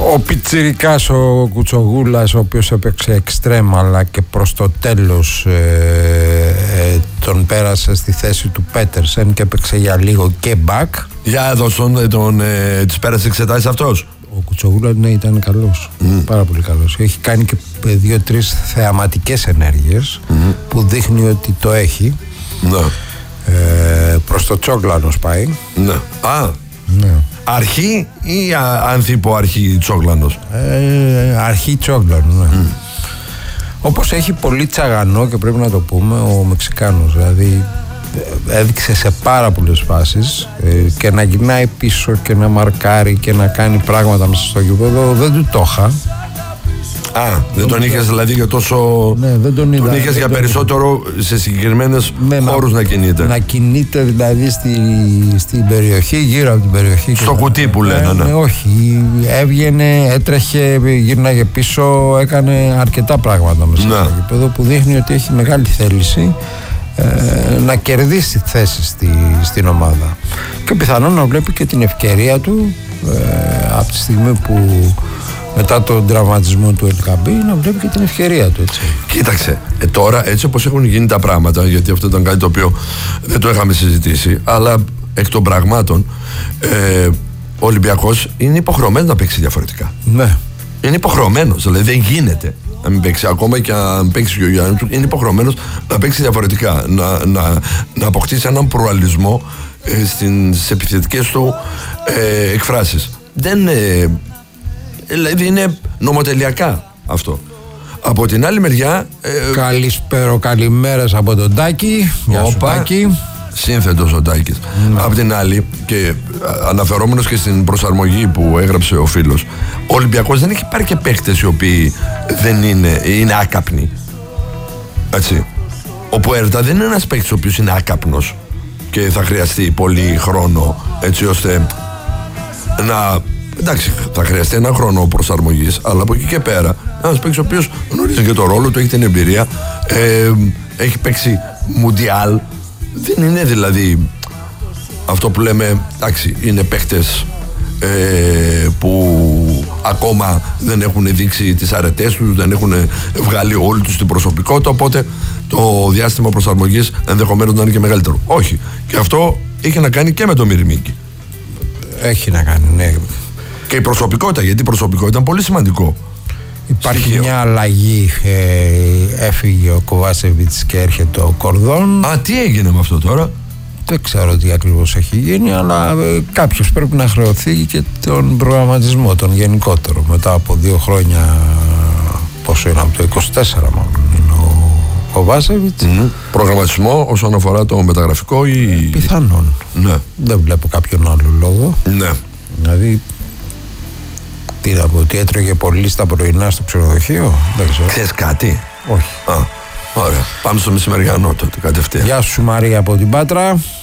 Ο πιτσιρικάς ο Κουτσογούλας, ο οποίος έπαιξε εξτρέμ, αλλά και προς το τέλος τον πέρασε στη θέση του Πέτερσεν και έπαιξε για λίγο και μπακ. Για εδώ τις πέρασε εξετάσεις αυτός. Ο Κουτσογούλας, ναι, ήταν καλός, πάρα πολύ καλός. Έχει κάνει και 2-3 θεαματικές ενέργειες που δείχνει ότι το έχει. Ναι. Προς το Τσόγλανος πάει. Ναι. Ναι. Αρχή ή ανθίπο αρχή Τσόγλανος? Αρχή Τσόγλανος, ναι. Όπως έχει πολύ τσαγανό, και πρέπει να το πούμε, ο Μεξικάνος. Δηλαδή έδειξε σε πάρα πολλές φάσεις και να γυρνάει πίσω και να μαρκάρει και να κάνει πράγματα μέσα στο γήπεδο. Δεν του το είχα. Δεν τον είχες δηλαδή για τόσο. Ναι, δεν τον είδα. Τον είχες για περισσότερο σε συγκεκριμένες χώρους να κινείται. Να κινείται δηλαδή στην περιοχή, γύρω από την περιοχή. Στο κουτί που λένε. Ναι, όχι. Έβγαινε, έτρεχε, γύρναγε πίσω, έκανε αρκετά πράγματα μέσα στο γήπεδο που δείχνει ότι έχει μεγάλη θέληση να κερδίσει θέση στην ομάδα. Και πιθανόν να βλέπει και την ευκαιρία του από τη στιγμή που μετά τον τραυματισμό του Ελκαμπή, να βλέπει και την ευκαιρία του, έτσι. Κοίταξε, τώρα έτσι όπως έχουν γίνει τα πράγματα, γιατί αυτό ήταν κάτι το οποίο δεν το είχαμε συζητήσει, αλλά εκ των πραγμάτων ο Ολυμπιακός είναι υποχρεωμένος να παίξει διαφορετικά. Ναι. Είναι υποχρεωμένος, δηλαδή δεν γίνεται να μην παίξει, ακόμα και αν παίξει και ο Γιάννης, είναι υποχρεωμένος να παίξει διαφορετικά, να αποκτήσει έναν πλουραλισμό στις επιθετικές του εκφράσεις. Δηλαδή είναι νομοτελειακά αυτό. Από την άλλη μεριά καλημέρας από τον Τάκη. Γεια σου, Τάκη. Σύνθετος ο Τάκης. Από την άλλη, και αναφερόμενος και στην προσαρμογή που έγραψε ο φίλος, ο Ολυμπιακός δεν έχει πάρει και παίχτες οι οποίοι δεν είναι άκαπνοι. Έτσι. Ο Πουέρτα δεν είναι ένας παίχτης ο οποίος είναι άκαπνος και θα χρειαστεί πολύ χρόνο, έτσι ώστε να. Εντάξει, θα χρειαστεί έναν χρόνο προσαρμογής, αλλά από εκεί και πέρα ένας παίκτης ο οποίος γνωρίζει και το ρόλο του, έχει την εμπειρία, έχει παίξει μουντιάλ. Δεν είναι δηλαδή αυτό που λέμε, εντάξει, είναι παίκτες που ακόμα δεν έχουν δείξει τις αρετές τους, δεν έχουν βγάλει όλη τους την προσωπικότητα, οπότε το διάστημα προσαρμογής ενδεχομένως να είναι και μεγαλύτερο. Όχι. Και αυτό είχε να κάνει και με το Μυριμίκι. Έχει να κάνει, ναι. Και η προσωπικότητα, γιατί η προσωπικότητα ήταν πολύ σημαντικό. Υπάρχει μια αλλαγή. Έφυγε ο Κοβάσεβιτς και έρχεται ο Κορδόν. Τι έγινε με αυτό τώρα? Δεν ξέρω τι ακριβώς έχει γίνει, αλλά κάποιος πρέπει να χρεωθεί και τον προγραμματισμό, τον γενικότερο. Μετά από 2 χρόνια, πόσο είναι, από το 24 μάλλον είναι ο Κοβάσεβιτς. Προγραμματισμό όσον αφορά το μεταγραφικό ή. Πιθανόν. Ναι. Δεν βλέπω κάποιον άλλο λόγο. Ναι. Δηλαδή, τι θα πω, ότι έτρωγε πολύ στα πρωινά στο ξενοδοχείο, δεν ξέρω. Ξέρεις κάτι? Όχι. Ωραία. Πάμε στο μεσημεριανό τότε, κατευθείαν. Γεια σου Μαρία από την Πάτρα.